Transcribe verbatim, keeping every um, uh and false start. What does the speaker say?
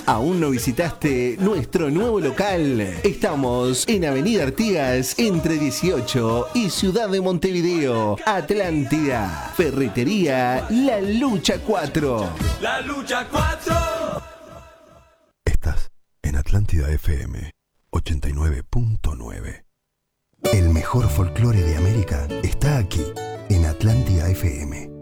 ¿Aún no visitaste nuestro nuevo local? Estamos en Avenida Artigas, entre dieciocho y Ciudad de Montevideo, Atlántida. Ferretería La Lucha cuatro. La Lucha cuatro. Estás en Atlántida F M ochenta y nueve punto nueve. El mejor folclore de América está aquí, en Atlántida F M.